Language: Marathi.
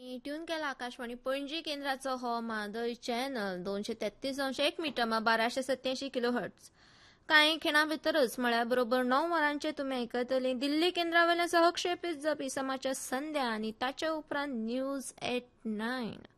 ट्यून केला आकाशवाणी पणजी केंद्राचो हो मादय चॅनल 233.1 मीटर 1287 किलो हर्ट्ज. कांय खिणा भितरच म्हळ्यार बरोबर 9 वरांचे तुमी आयकतली दिल्ली केंद्रावेले सहक्षेपीत जावपी समाचार संध्या आनी ताचे उपरांत न्यूज एट 9.